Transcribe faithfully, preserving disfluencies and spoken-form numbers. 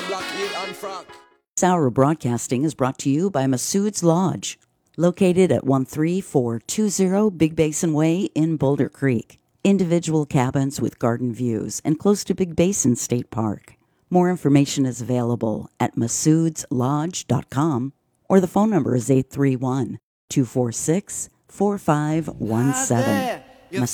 This hour of broadcasting is brought to you by Masood's Lodge, located at one three four two zero Big Basin Way in Boulder Creek. Individual cabins with garden views and close to Big Basin State Park. More information is available at masoods lodge dot com or the phone number is eight three one, two four six, four five one seven.